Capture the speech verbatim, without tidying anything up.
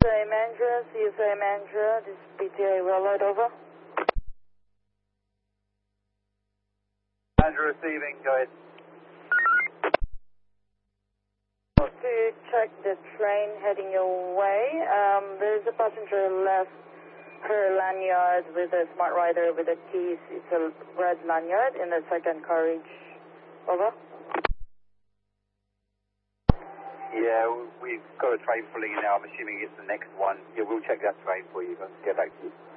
A Mandra, C S A Mandra, this is P T A Railroad, over. Mandra receiving, go ahead. To check the train heading your way, um, there's a passenger left her lanyard with a smart rider with the keys. It's a red lanyard in the second carriage, over. Yeah, we've got a train pulling in now. I'm assuming it's the next one. Yeah, we'll check that train for you, but get back to you.